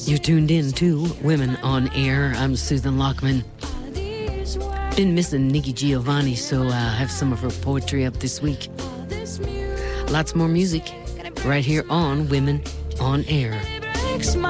You're tuned in to Women on Air. I'm Susan Lockman. Been missing Nikki Giovanni, so I have some of her poetry up this week. Lots more music right here on Women on Air.